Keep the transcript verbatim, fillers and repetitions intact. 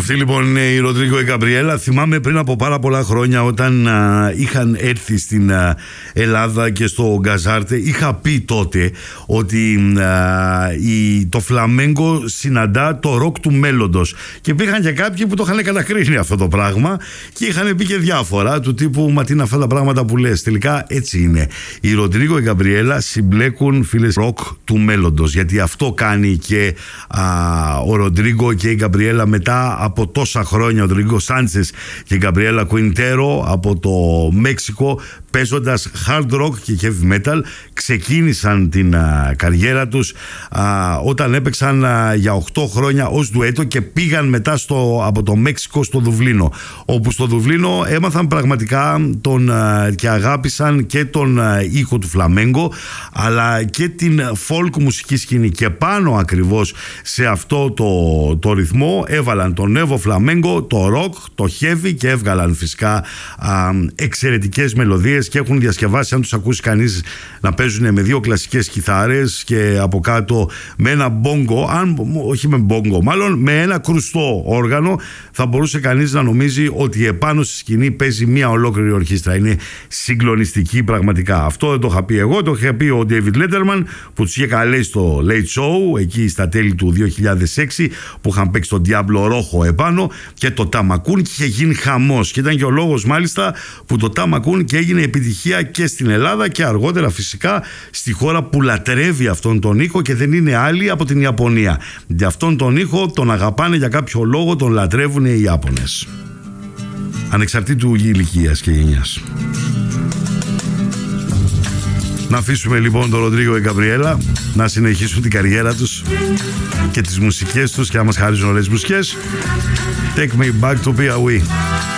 Αυτή λοιπόν είναι η Ροντρίγκο και Γκαμπριέλα. Θυμάμαι πριν από πάρα πολλά χρόνια όταν α, είχαν έρθει στην α, Ελλάδα και στο Γκαζάρτε, είχα πει τότε ότι α, η, το φλαμέγκο συναντά το ροκ του μέλλοντος, και υπήρχαν και κάποιοι που το είχαν κατακρίνει αυτό το πράγμα και είχαν πει και διάφορα του τύπου μα τι είναι αυτά τα πράγματα που λες. Τελικά έτσι είναι. Η Ροντρίγκο και Γκαμπριέλα συμπλέκουν, φίλες, ροκ του μέλλοντος, γιατί αυτό κάνει και α, ο Ροντρίγκο και η Γκαμπριέλα μετά από τόσα χρόνια. Ο Ροντρίγκο Σάντσες και η Γκαμπριέλα Κουιντέρο από το Μέξικο, παίζοντας hard rock και heavy metal, ξεκίνησαν την α, καριέρα τους α, όταν έπαιξαν α, για οκτώ χρόνια ως ντουέτο και πήγαν μετά στο, από το Μέξικο στο Δουβλίνο, όπου στο Δουβλίνο έμαθαν πραγματικά τον, α, και αγάπησαν και τον α, ήχο του φλαμέγκο αλλά και την folk μουσική σκηνή, και πάνω ακριβώς σε αυτό το, το ρυθμό έβαλαν το νεύο φλαμέγκο, το rock, το heavy, και έβγαλαν φυσικά α, εξαιρετικές μελωδίες, και έχουν διασκευάσει, αν τους ακούσει κανείς, να παίζουν με δύο κλασικές κιθάρες και από κάτω με ένα μπόγκο, αν, όχι με μπόγκο, μάλλον με ένα κρουστό όργανο. Θα μπορούσε κανείς να νομίζει ότι επάνω στη σκηνή παίζει μια ολόκληρη ορχήστρα. Είναι συγκλονιστική πραγματικά. Αυτό δεν το είχα πει εγώ, το είχε πει ο David Letterman, που τους είχε καλέσει στο Late Show εκεί στα τέλη του δύο χιλιάδες έξι, που είχαν παίξει τον Diablo Rojo επάνω και το Ταμακούν, και είχε γίνει χαμός, και ήταν και ο λόγος μάλιστα που το Ταμακούν και έγινε επιτυχία και στην Ελλάδα και αργότερα φυσικά στη χώρα που λατρεύει αυτόν τον ήχο και δεν είναι άλλη από την Ιαπωνία. Για αυτόν τον ήχο τον αγαπάνε, για κάποιο λόγο τον λατρεύουν οι Ιάπωνες, ανεξαρτήτου ηλικίας και γενιάς. Να αφήσουμε λοιπόν τον Ροντρίγκο και Γκαμπριέλα να συνεχίσουν την καριέρα τους και τις μουσικές τους, και να μας χαρίζουν όλες τις μουσικές. Take me back to Piauí.